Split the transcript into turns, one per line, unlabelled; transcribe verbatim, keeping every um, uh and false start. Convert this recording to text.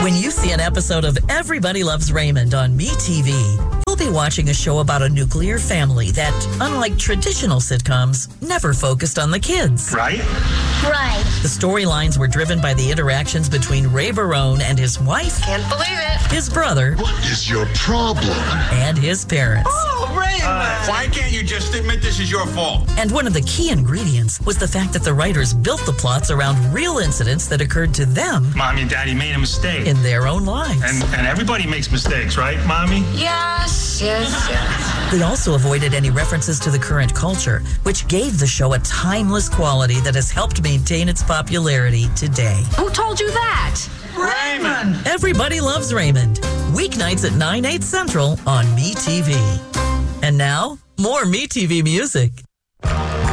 When you see an episode of Everybody Loves Raymond on MeTV, you'll be watching a show about a nuclear family that, unlike traditional sitcoms, never focused on the kids.
Right?
Right.
The storylines were driven by the interactions between Ray Barone and his wife,
Can't believe it.
his brother,
What is your problem?
and his parents.
Oh, Raymond!
Uh, why can't you just admit this is your fault?
And one of the key ingredients was the fact that the writers built the plots around real incidents that occurred to them
Mommy and Daddy made a mistake.
in their own lives.
And and everybody makes mistakes, right, Mommy?
Yes, yes, yes.
They also avoided any references to the current culture, which gave the show a timeless quality that has helped maintain its popularity today.
Who told you that?
Raymond!
Everybody Loves Raymond, weeknights at nine, eight central on MeTV. And now, more MeTV music.